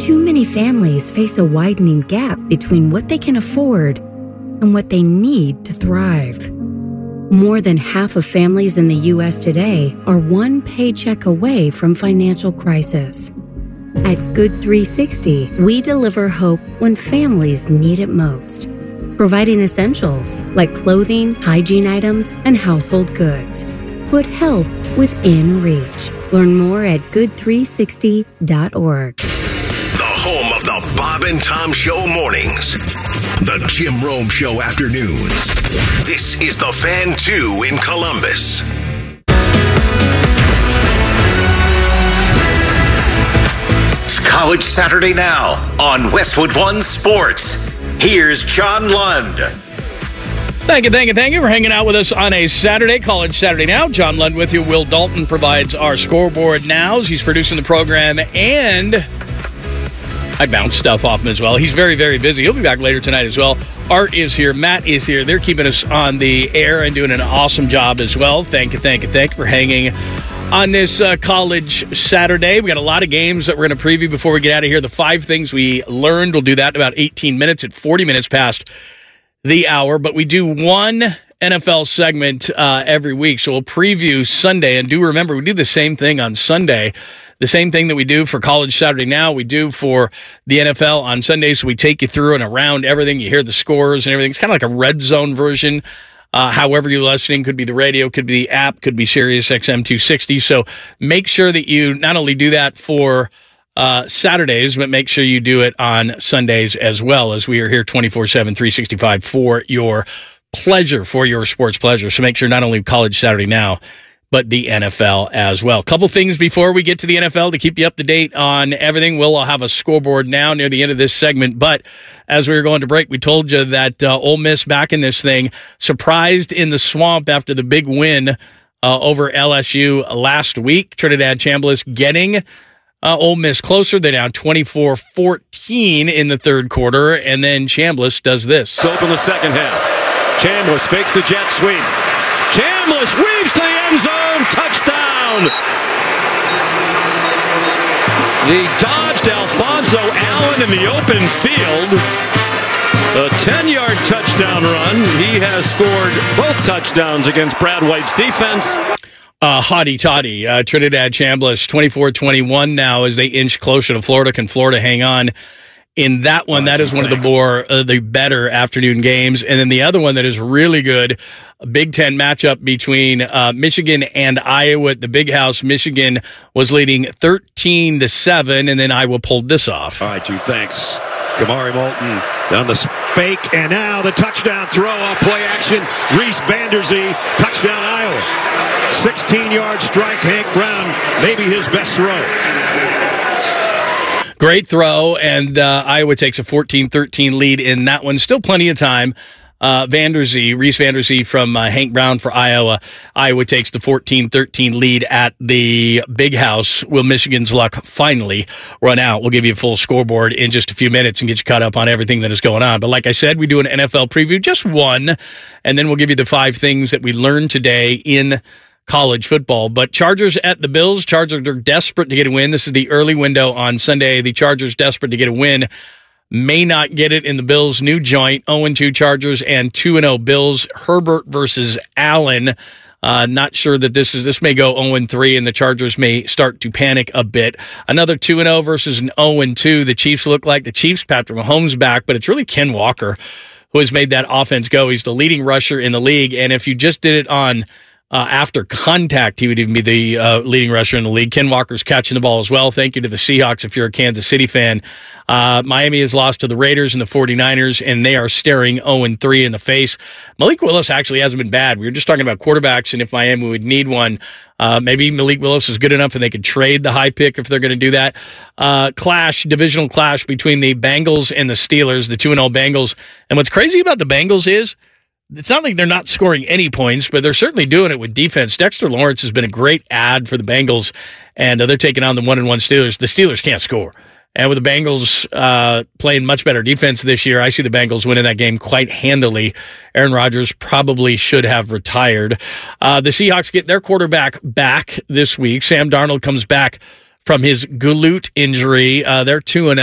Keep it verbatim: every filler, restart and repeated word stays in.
too many families face a widening gap between what they can afford and what they need to thrive. More than half of families in the U S today are one paycheck away from financial crisis. At Good three sixty, we deliver hope when families need it most, providing essentials like clothing, hygiene items, and household goods. Put help within reach. Learn more at good three sixty dot org. The home of the Bob and Tom Show mornings. The Jim Rome Show afternoons. This is The Fan two in Columbus. It's College Saturday Now on Westwood One Sports. Here's John Lund. Thank you, thank you, thank you for hanging out with us on a Saturday, College Saturday Now. John Lund with you. Will Dalton provides our scoreboard nows. He's producing the program, and I bounce stuff off him as well. He's very, very busy. He'll be back later tonight as well. Art is here. Matt is here. They're keeping us on the air and doing an awesome job as well. Thank you, thank you, thank you for hanging on this uh, College Saturday. We got a lot of games that we're going to preview before we get out of here. The five things we learned. We'll do that in about eighteen minutes at forty minutes past the hour. But we do one N F L segment uh, every week. So we'll preview Sunday. And do remember, we do the same thing on Sunday. The same thing that we do for College Saturday Now, we do for the N F L on Sundays. So we take you through and around everything. You hear the scores and everything. It's kind of like a red zone version. Uh, however you're listening, could be the radio, could be the app, could be Sirius X M two sixty. So make sure that you not only do that for uh, Saturdays, but make sure you do it on Sundays as well, as we are here twenty-four seven, three sixty-five for your pleasure, for your sports pleasure. So make sure not only College Saturday Now, but the N F L as well. Couple things before we get to the N F L to keep you up to date on everything. We'll have a scoreboard now near the end of this segment, but as we were going to break, we told you that uh, Ole Miss back in this thing, surprised in the swamp after the big win uh, over L S U last week. Trinidad Chambliss getting uh, Ole Miss closer. They're down twenty-four fourteen in the third quarter, and then Chambliss does this. Open the second half. Chambliss fakes the jet sweep. Chambliss weaves to the end zone. Touchdown. He dodged Alfonso Allen in the open field. A ten-yard touchdown run. He has scored both touchdowns against Brad White's defense. Uh, hotty toddy. Uh, Trinidad Chambliss twenty-four twenty-one now as they inch closer to Florida. Can Florida hang on in that one? That is one of the more, uh, the better afternoon games. And then the other one that is really good, a Big Ten matchup between uh, Michigan and Iowa at the Big House. Michigan was leading thirteen to seven, and then Iowa pulled this off. All right, Jude, thanks. Kamari Moulton down the fake, and now the touchdown throw off play action. Reese Vanderzee, touchdown Iowa. sixteen-yard strike, Hank Brown, maybe his best throw. Great throw, and uh, Iowa takes a fourteen thirteen lead in that one. Still plenty of time. Uh, Vanderzee, Reese Vanderzee from uh, Hank Brown for Iowa. Iowa takes the fourteen thirteen lead at the Big House. Will Michigan's luck finally run out? We'll give you a full scoreboard in just a few minutes and get you caught up on everything that is going on. But like I said, we do an N F L preview, just one, and then we'll give you the five things that we learned today in college football. But Chargers at the Bills. Chargers are desperate to get a win. This is the early window on Sunday. The Chargers desperate to get a win. May not get it in the Bills' new joint. oh and two Chargers and two and oh Bills. Herbert versus Allen. Uh, not sure that this is, this may go oh and three, and the Chargers may start to panic a bit. Another two and oh versus an oh and two. The Chiefs look like the Chiefs. Patrick Mahomes back, but it's really Ken Walker who has made that offense go. He's the leading rusher in the league, and if you just did it on Uh, after contact, he would even be the uh, leading rusher in the league. Ken Walker's catching the ball as well. Thank you to the Seahawks if you're a Kansas City fan. Uh, Miami has lost to the Raiders and the forty-niners, and they are staring oh and three in the face. Malik Willis actually hasn't been bad. We were just talking about quarterbacks and if Miami would need one. Uh, maybe Malik Willis is good enough and they could trade the high pick if they're going to do that. Uh, clash, divisional clash between the Bengals and the Steelers, the two and oh Bengals. And what's crazy about the Bengals is, it's not like they're not scoring any points, but they're certainly doing it with defense. Dexter Lawrence has been a great add for the Bengals, and uh, they're taking on the one and one Steelers. The Steelers can't score. And with the Bengals uh, playing much better defense this year, I see the Bengals winning that game quite handily. Aaron Rodgers probably should have retired. Uh, the Seahawks get their quarterback back this week. Sam Darnold comes back from his glute injury. Uh, they're two and